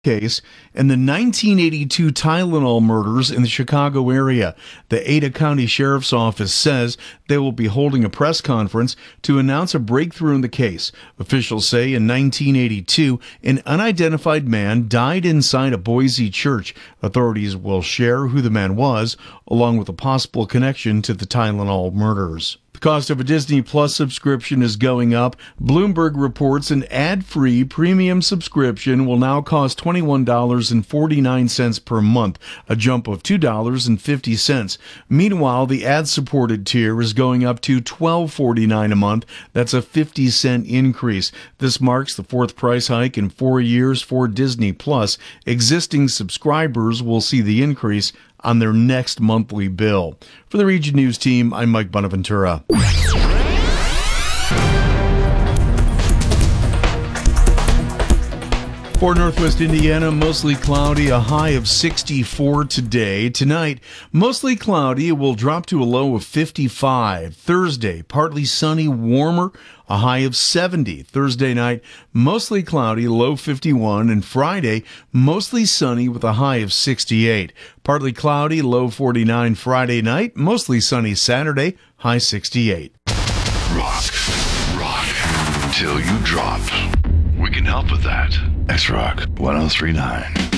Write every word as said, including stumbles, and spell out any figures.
case and the nineteen eighty-two Tylenol murders in the Chicago area. The Ada County Sheriff's Office says they will be holding a press conference to announce a breakthrough in the case. Officials say in nineteen eighty-two, an unidentified man died inside a Boise church. Authorities will share who the man was, along with a possible connection to the Tylenol murders. The cost of a Disney Plus subscription is going up. Bloomberg reports an ad-free premium subscription will now cost twenty-one dollars and forty-nine cents per month, a jump of two dollars and fifty cents. Meanwhile, the ad-supported tier is going up to twelve dollars and forty-nine cents a month. That's a fifty cent increase. This marks the fourth price hike in four years for Disney Plus. Existing subscribers will see the increase on their next monthly bill. For the Region News team, I'm Mike Bonaventura. For Northwest Indiana, mostly cloudy, a high of sixty-four today. Tonight, mostly cloudy, it will drop to a low of fifty-five. Thursday, partly sunny, warmer, a high of seventy. Thursday night, mostly cloudy, low fifty-one. And Friday, mostly sunny with a high of sixty-eight. Partly cloudy, low forty-nine Friday night, mostly sunny Saturday, high sixty-eight. Rock, rock, till you drop. We can help with that. X-Rock one oh three point nine.